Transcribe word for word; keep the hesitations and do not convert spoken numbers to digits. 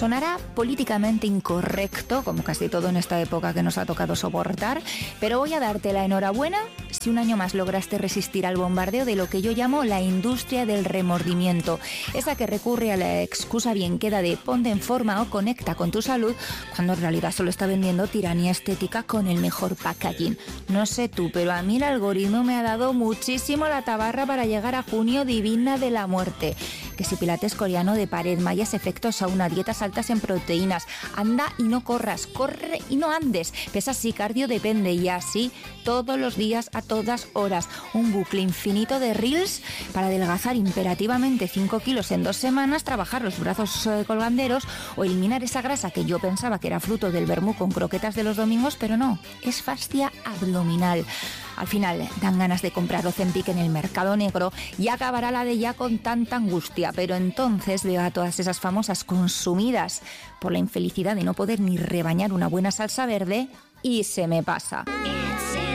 Sonará políticamente incorrecto, como casi todo en esta época que nos ha tocado soportar, pero voy a darte la enhorabuena si un año más lograste resistir al bombardeo de lo que yo llamo la industria del remordimiento, esa que recurre a la excusa bien queda de ponte en forma o conecta con tu salud, cuando en realidad solo está vendiendo tiranía estética con el mejor packaging. No sé tú, pero a mí el algoritmo me ha dado muchísimo la tabarra para llegar a junio divina de la muerte. Que si pilates coreano de pared, mallas, efectos sauna, dietas altas en proteínas, anda y no corras, corre y no andes, pesas sí, cardio depende, y así todos los días a todas horas. Un bucle infinito de reels para adelgazar imperativamente cinco kilos en dos semanas, trabajar los brazos eh, colganderos o eliminar esa grasa que yo pensaba que era fruto del vermú con croquetas de los domingos, pero no, es fascia abdominal. Al final dan ganas de comprar Ozempic en el mercado negro y acabará la de ya con tanta angustia, pero entonces veo a todas esas famosas consumidas por la infelicidad de no poder ni rebañar una buena salsa verde y se me pasa.